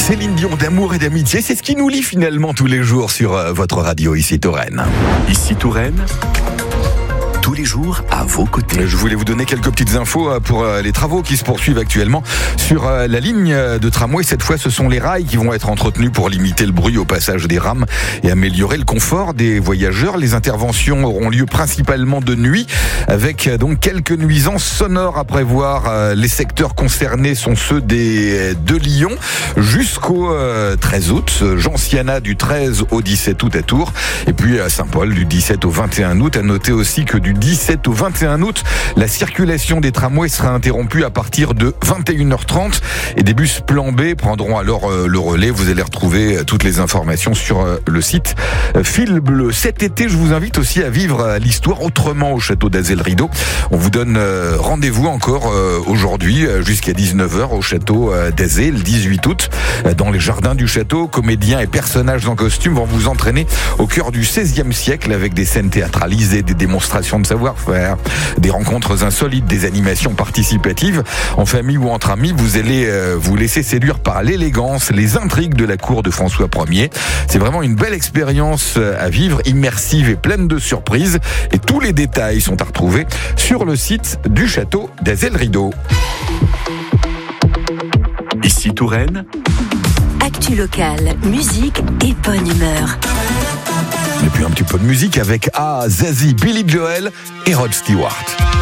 Céline Dion, d'amour et d'amitié, c'est ce qui nous lie finalement tous les jours sur votre radio ici Touraine. Ici Touraine, tous les jours à vos côtés. Je voulais vous donner quelques petites infos pour les travaux qui se poursuivent actuellement sur la ligne de tramway. Cette fois, ce sont les rails qui vont être entretenus pour limiter le bruit au passage des rames et améliorer le confort des voyageurs. Les interventions auront lieu principalement de nuit, avec donc quelques nuisances sonores à prévoir. Les secteurs concernés sont ceux de Lyon jusqu'au 13 août, Gentiana du 13 au 17 août à Tours, et puis à Saint-Paul du 17 au 21 août. À noter aussi que du 17 au 21 août, la circulation des tramways sera interrompue à partir de 21h30 et des bus plan B prendront alors le relais. Vous allez retrouver toutes les informations sur le site Fil Bleu. Cet été, je vous invite aussi à vivre l'histoire autrement au château d'Azay-le-Rideau. On vous donne rendez-vous encore aujourd'hui jusqu'à 19h au château d'Azay le 18 août. Dans les jardins du château, comédiens et personnages en costume vont vous entraîner au cœur du XVIe siècle avec des scènes théâtralisées, des démonstrations de savoir-faire, des rencontres insolites, des animations participatives. En famille ou entre amis, vous allez vous laisser séduire par l'élégance, les intrigues de la cour de François Ier. C'est vraiment une belle expérience à vivre, immersive et pleine de surprises. Et tous les détails sont à retrouver sur le site du château d'Azay-le-Rideau. Ici Touraine, actu locale, musique et bonne humeur. Et puis un petit peu de musique avec Zazie, Billy Joel et Rod Stewart.